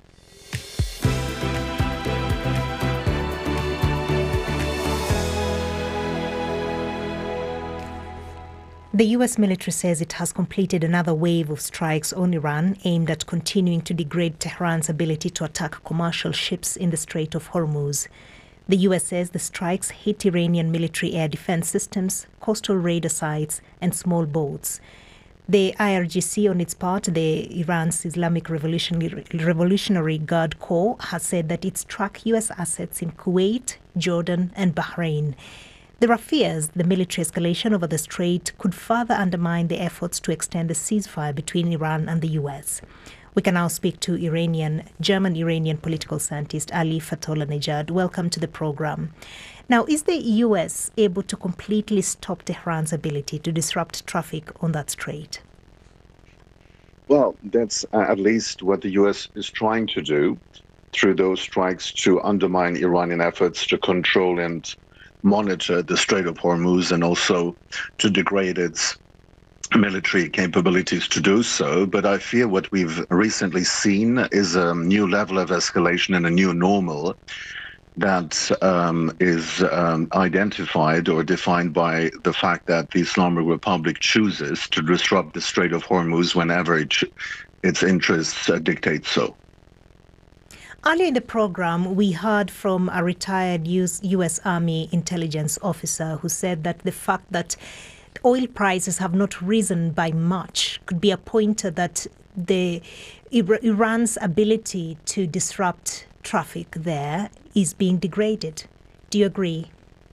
The U S military says it has completed another wave of strikes on Iran aimed at continuing to degrade Tehran's ability to attack commercial ships in the Strait of Hormuz. The U S says the strikes hit Iranian military air defense systems, coastal radar sites, and small boats. The I R G C, on its part, the Iran's Islamic Revolutionary, Revolutionary Guard Corps, has said that it struck U S assets in Kuwait, Jordan, and Bahrain. There are fears the military escalation over the strait could further undermine the efforts to extend the ceasefire between Iran and the U S. We can now speak to Iranian, German-Iranian political scientist Ali Fatollah-Nejad. Welcome to the program. Now, is the U S able to completely stop Tehran's ability to disrupt traffic on that strait? Well, that's uh, at least what the U S is trying to do through those strikes, to undermine Iranian efforts to control and monitor the Strait of Hormuz, and also to degrade its military capabilities to do so. But I fear what we've recently seen is a new level of escalation and a new normal that um, is um, identified or defined by the fact that the Islamic Republic chooses to disrupt the Strait of Hormuz whenever it its interests uh, dictate so. Earlier in the program, we heard from a retired U S Army intelligence officer who said that the fact that oil prices have not risen by much could be a pointer that the Iran's ability to disrupt traffic there is being degraded. Do you agree?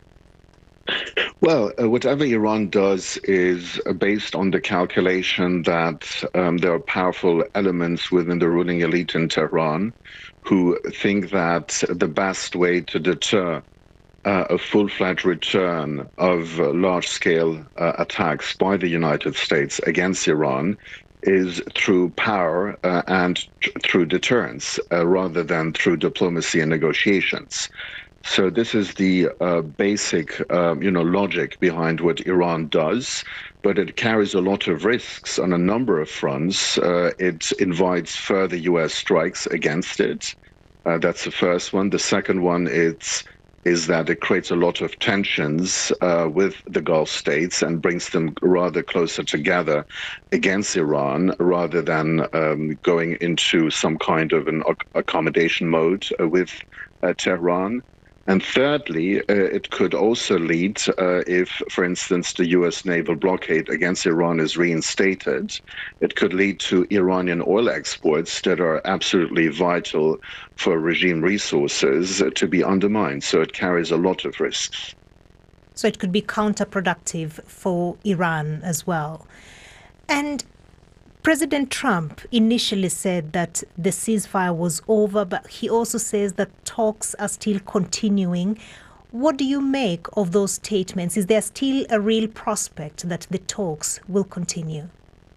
Well, uh, whatever Iran does is uh, based on the calculation that um, there are powerful elements within the ruling elite in Tehran who think that the best way to deter uh, a full-fledged return of uh, large-scale uh, attacks by the United States against Iran is through power uh, and tr- through deterrence, uh, rather than through diplomacy and negotiations. So this is the uh, basic, um, you know, logic behind what Iran does, but it carries a lot of risks on a number of fronts. Uh, it invites further U S strikes against it. Uh, that's the first one. The second one is, is that it creates a lot of tensions uh, with the Gulf states and brings them rather closer together against Iran rather than um, going into some kind of an accommodation mode uh, with uh, Tehran. And thirdly, uh, it could also lead, uh, if, for instance, the U S naval blockade against Iran is reinstated, it could lead to Iranian oil exports that are absolutely vital for regime resources uh, to be undermined. So it carries a lot of risks. So it could be counterproductive for Iran as well. And President Trump initially said that the ceasefire was over, but he also says that talks are still continuing. What do you make of those statements? Is there still a real prospect that the talks will continue?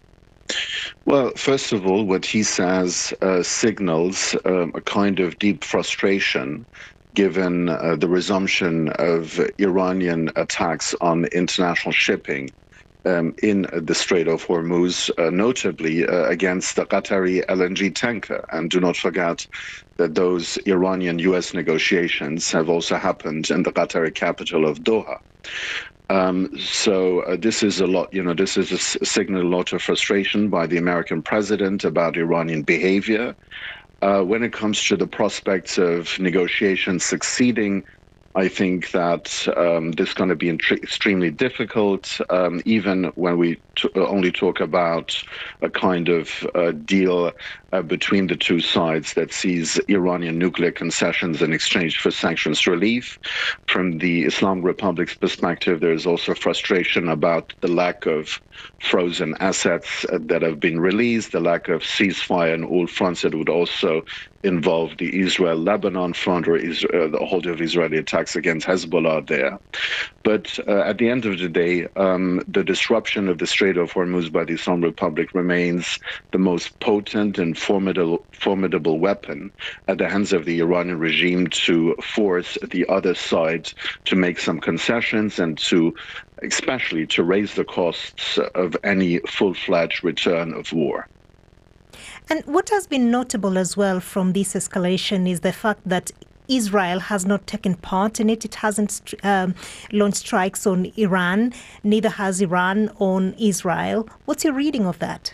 Well, first of all, what he says uh, signals um, a kind of deep frustration given uh, the resumption of Iranian attacks on international shipping Um, in the Strait of Hormuz, uh, notably uh, against the Qatari L N G tanker. And do not forget that those Iranian-U S negotiations have also happened in the Qatari capital of Doha. Um, so uh, this is a lot, you know, this is a s- signal a lot of frustration by the American president about Iranian behavior. Uh, when it comes to the prospects of negotiations succeeding, I think that um, this is going to be int- extremely difficult, um, even when we t- only talk about a kind of uh, deal uh, between the two sides that sees Iranian nuclear concessions in exchange for sanctions relief. From the Islamic Republic's perspective, there is also frustration about the lack of frozen assets uh, that have been released, the lack of ceasefire on all fronts. It would also involve the Israel-Lebanon front or Israel, the whole of Israeli attacks against Hezbollah there. But uh, at the end of the day, um, the disruption of the Strait of Hormuz by the Islamic Republic remains the most potent and formidable, formidable weapon at the hands of the Iranian regime to force the other side to make some concessions and to especially to raise the costs of any full-fledged return of war. And what has been notable as well from this escalation is the fact that Israel has not taken part in it. It hasn't um, launched strikes on Iran, neither has Iran on Israel. What's your reading of that?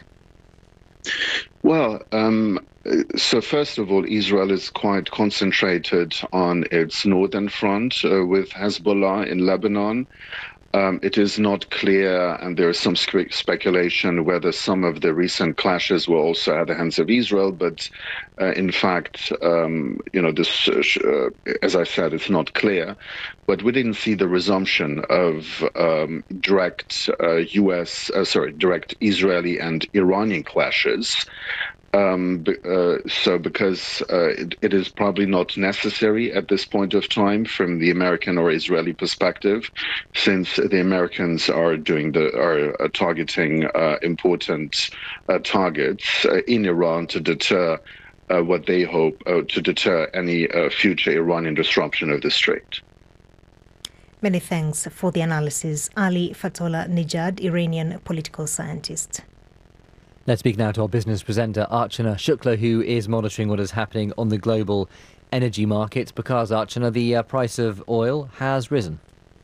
Well, um, so first of all, Israel is quite concentrated on its northern front uh, with Hezbollah in Lebanon. Um, it is not clear, and there is some spe- speculation whether some of the recent clashes were also at the hands of Israel. But uh, in fact, um, you know, this, uh, as I said, it's not clear. But we didn't see the resumption of um, direct uh, U S, uh, sorry, direct Israeli and Iranian clashes. Um, uh, so because uh, it, it is probably not necessary at this point of time from the American or Israeli perspective, since the Americans are doing the are uh, targeting uh, important uh, targets uh, in Iran to deter uh, what they hope uh, to deter any uh, future Iranian disruption of the strait. Many thanks for the analysis, Ali Fatollah Nejad, Iranian political scientist. Let's speak now to our business presenter, Archana Shukla, who is monitoring what is happening on the global energy markets. Because, Archana, the uh, price of oil has risen.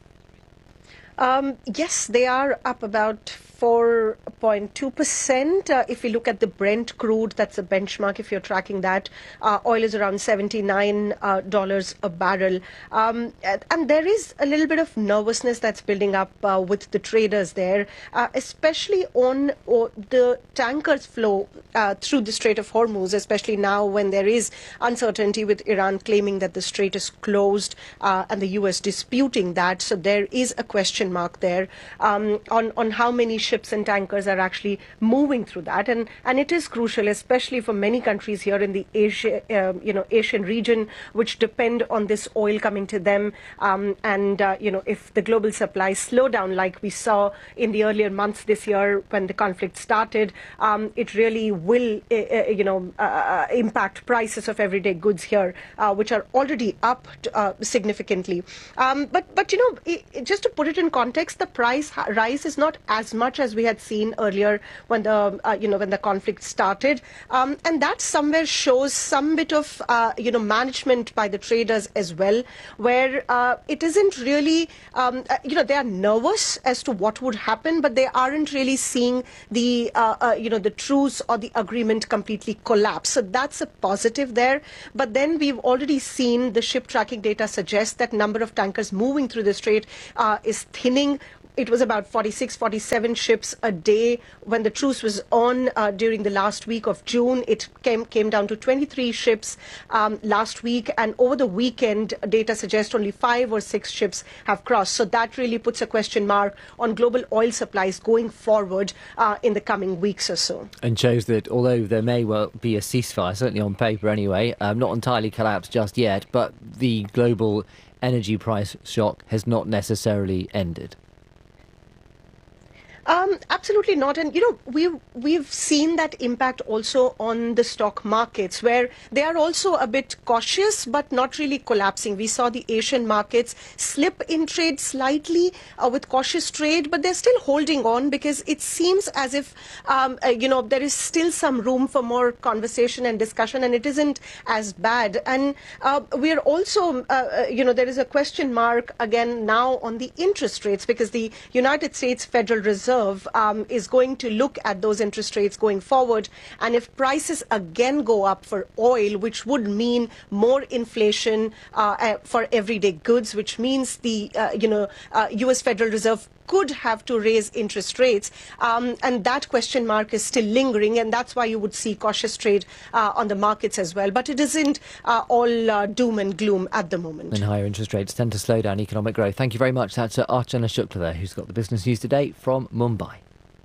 Um, yes, they are up about four point two percent. Uh, if we look at the Brent crude, that's a benchmark if you're tracking that, uh, oil is around seventy-nine dollars uh, a barrel. Um, and there is a little bit of nervousness that's building up uh, with the traders there, uh, especially on uh, the tankers flow uh, through the Strait of Hormuz, especially now when there is uncertainty with Iran claiming that the strait is closed uh, and the U S disputing that. So there is a question question mark there um, on, on how many ships and tankers are actually moving through that. And, and it is crucial, especially for many countries here in the Asia, uh, you know, Asian region, which depend on this oil coming to them. Um, and, uh, you know, if the global supply slow down like we saw in the earlier months this year when the conflict started, um, it really will, uh, uh, you know, uh, impact prices of everyday goods here, uh, which are already up uh, significantly. Um, but, but, you know, it, it, just to put it in context, the price rise is not as much as we had seen earlier when the, uh, you know, when the conflict started. Um, and that somewhere shows some bit of, uh, you know, management by the traders as well, where uh, it isn't really, um, uh, you know, they are nervous as to what would happen, but they aren't really seeing the, uh, uh, you know, the truce or the agreement completely collapse. So that's a positive there. But then we've already seen the ship tracking data suggest that number of tankers moving through the strait uh, is thinning. It was about forty-six, forty-seven ships a day when the truce was on uh, during the last week of June. It came came down to twenty-three ships um, last week, and over the weekend, data suggests only five or six ships have crossed. So that really puts a question mark on global oil supplies going forward uh, in the coming weeks or so. And shows that although there may well be a ceasefire, certainly on paper anyway, um, not entirely collapsed just yet, but the global energy price shock has not necessarily ended. Um, absolutely not. And, you know, we've, we've seen that impact also on the stock markets, where they are also a bit cautious, but not really collapsing. We saw the Asian markets slip in trade slightly uh, with cautious trade, but they're still holding on because it seems as if, um, uh, you know, there is still some room for more conversation and discussion, and it isn't as bad. And uh, we're also, uh, you know, there is a question mark again now on the interest rates, because the United States Federal Reserve Um, is going to look at those interest rates going forward. And if prices again go up for oil, which would mean more inflation uh, uh, for everyday goods, which means the uh, you know uh, U S Federal Reserve could have to raise interest rates, um, and that question mark is still lingering, and that's why you would see cautious trade uh, on the markets as well. But it isn't uh, all uh, doom and gloom at the moment. And higher interest rates tend to slow down economic growth. Thank you very much. That's uh, Archana Shukla there, who's got the business news today from Mumbai.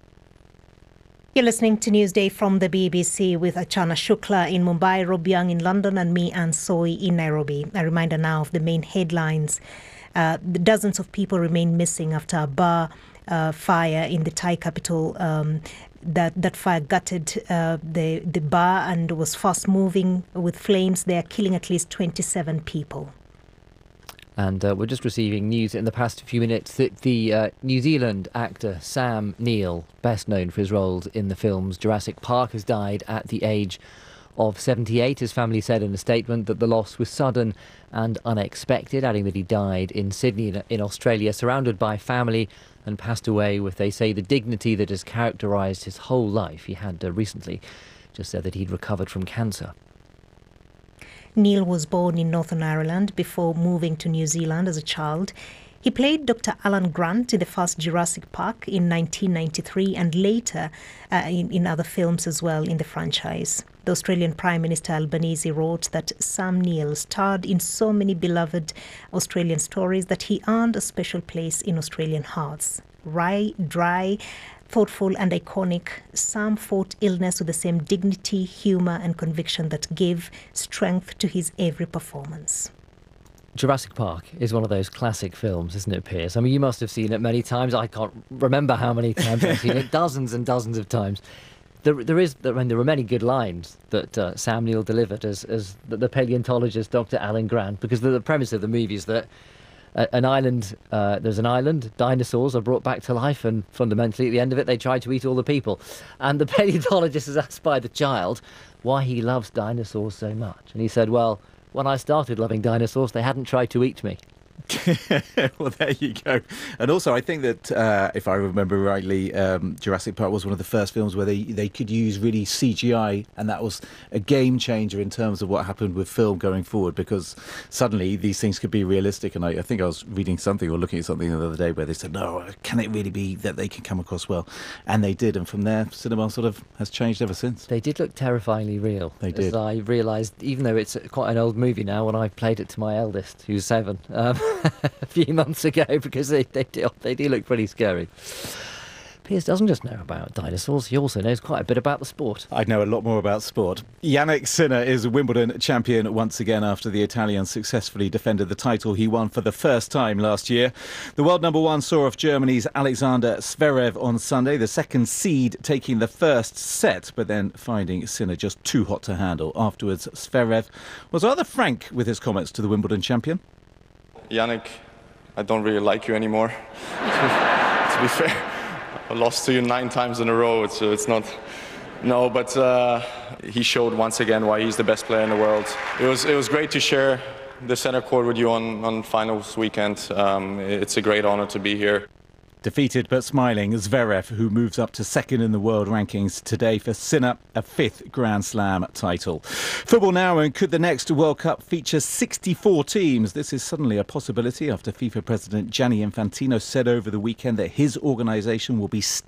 You're listening to Newsday from the B B C with Archana Shukla in Mumbai, Rob Young in London, and me, Anne Soy, in Nairobi. A reminder now of the main headlines. Uh, dozens of people remain missing after a bar uh, fire in the Thai capital. Um, that that fire gutted uh, the the bar and was fast moving with flames there, killing at least twenty-seven people. And uh, we're just receiving news in the past few minutes that the uh, New Zealand actor Sam Neill, best known for his roles in the films Jurassic Park, has died at the age of seventy-eight. His family said in a statement that the loss was sudden and unexpected, adding that he died in Sydney in Australia, surrounded by family, and passed away with, they say, the dignity that has characterised his whole life. He had uh, recently just said that he'd recovered from cancer. Neill was born in Northern Ireland before moving to New Zealand as a child. He played Doctor Alan Grant in the first Jurassic Park in nineteen ninety-three and later uh, in, in other films as well in the franchise. The Australian Prime Minister Albanese wrote that Sam Neill starred in so many beloved Australian stories that he earned a special place in Australian hearts. Wry, dry, thoughtful and iconic, Sam fought illness with the same dignity, humour and conviction that gave strength to his every performance. Jurassic Park is one of those classic films, isn't it, Piers? I mean, you must have seen it many times. I can't remember how many times I've seen it. Dozens and dozens of times. There, there is, I mean, there are many good lines that uh, Sam Neill delivered as as the, the paleontologist Doctor Alan Grant, because the, the premise of the movie is that a, an island, uh, there's an island, dinosaurs are brought back to life, and fundamentally at the end of it, they try to eat all the people. And the paleontologist is asked by the child why he loves dinosaurs so much, and he said, well, when I started loving dinosaurs, they hadn't tried to eat me. Well, there you go. And also, I think that, uh, if I remember rightly, um, Jurassic Park was one of the first films where they, they could use really C G I, and that was a game changer in terms of what happened with film going forward, because suddenly these things could be realistic. And I, I think I was reading something or looking at something the other day where they said, no, can it really be that they can come across well? And they did, and from there, cinema sort of has changed ever since. They did look terrifyingly real. They did. As I realised, even though it's quite an old movie now, when I played it to my eldest, who's seven, um, a few months ago, because they, they, do, they do look pretty scary. Piers doesn't just know about dinosaurs, he also knows quite a bit about the sport. I know a lot more about sport. Yannick Sinner is Wimbledon champion once again after the Italian successfully defended the title he won for the first time last year. The world number one saw off Germany's Alexander Zverev on Sunday, the second seed taking the first set, but then finding Sinner just too hot to handle. Afterwards, Zverev was rather frank with his comments to the Wimbledon champion. Yannick, I don't really like you anymore. To be fair. I lost to you nine times in a row, so it's not... No, but uh, he showed once again why he's the best player in the world. It was, it was great to share the center court with you on, on finals weekend. Um, it's a great honor to be here. Defeated but smiling, Zverev, who moves up to second in the world rankings today for Sinner, a fifth Grand Slam title. Football now, and could the next World Cup feature sixty-four teams? This is suddenly a possibility after FIFA President Gianni Infantino said over the weekend that his organisation will be